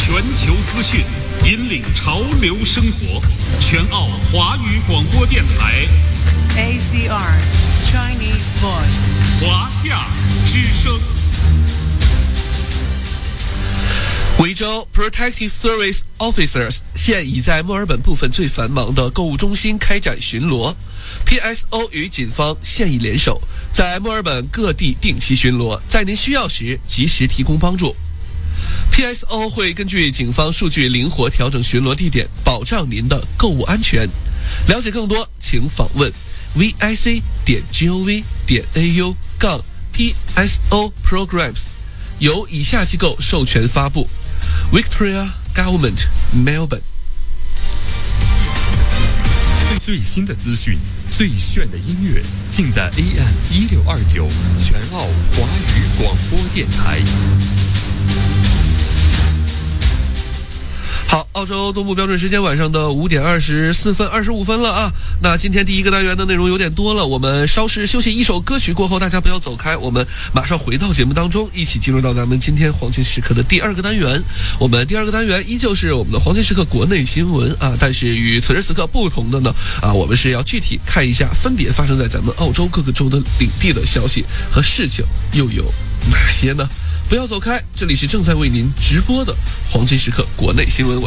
全球资讯，引领潮流生活。全澳华语广播电台 ACR Chinese Voice 华夏之声。 维州 Protective Service Officers 现已在墨尔本部分最繁忙的购物中心开展巡逻。PSO 与警方现已联手，在墨尔本各地定期巡逻，在您需要时及时提供帮助。PSO 会根据警方数据灵活调整巡逻地点，保障您的购物安全。了解更多，请访问 vic.gov.au/PSO Programs， 由以下机构授权发布 ：Victoria Government Melbourne。 最新的资讯，最炫的音乐，尽在 AM1629全澳华语广播电台。 好，澳洲东部标准时间晚上的5点24分25分了啊。那今天第一个单元的内容有点多了，我们稍事休息一首歌曲过后，大家不要走开，我们马上回到节目当中，一起进入到咱们今天黄金时刻的第二个单元。我们第二个单元依旧是我们的黄金时刻国内新闻啊，但是与此时此刻不同的呢我们是要具体看一下分别发生在咱们澳洲各个州的领地的消息和事情又有哪些呢？不要走开，这里是正在为您直播的黄金时刻国内新闻。